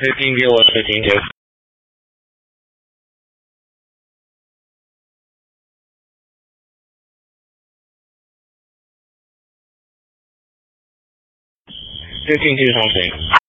水晶给我水晶球。水晶球上水。